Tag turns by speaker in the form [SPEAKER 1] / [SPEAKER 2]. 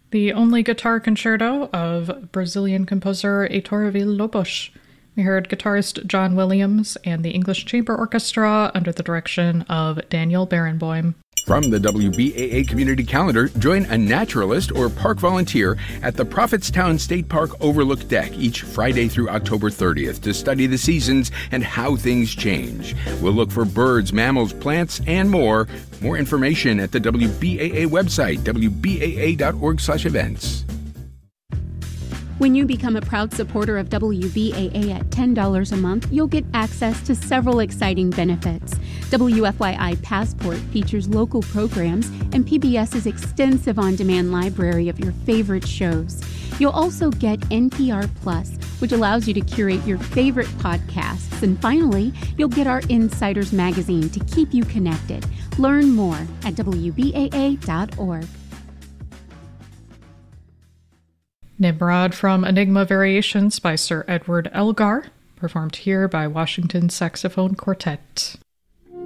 [SPEAKER 1] the only guitar concerto of Brazilian composer Heitor Villa-Lobos. We heard guitarist John Williams and the English Chamber Orchestra under the direction of Daniel Barenboim.
[SPEAKER 2] From the WBAA Community Calendar, join a naturalist or park volunteer at the Prophetstown State Park Overlook Deck each Friday through October 30th to study the seasons and how things change. We'll look for birds, mammals, plants, and more. More information at the WBAA website, wbaa.org/events.
[SPEAKER 3] When you become a proud supporter of WBAA at $10 a month, you'll get access to several exciting benefits. WFYI Passport features local programs and PBS's extensive on-demand library of your favorite shows. You'll also get NPR Plus, which allows you to curate your favorite podcasts. And finally, you'll get our Insiders magazine to keep you connected. Learn more at WBAA.org.
[SPEAKER 1] Nimrod from Enigma Variations by Sir Edward Elgar, performed here by Washington Saxophone Quartet.